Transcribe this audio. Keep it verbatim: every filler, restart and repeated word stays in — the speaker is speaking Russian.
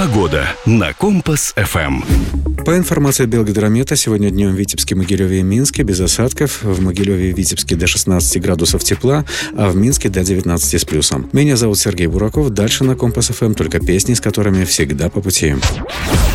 Погода на Компас-эф эм. По информации Белгидромета, сегодня днем в Витебске, Могилеве и Минске без осадков. В Могилеве и Витебске до шестнадцати градусов тепла, а в Минске до девятнадцати с плюсом. Меня зовут Сергей Бураков. Дальше на Компас-эф эм только песни, с которыми всегда по пути.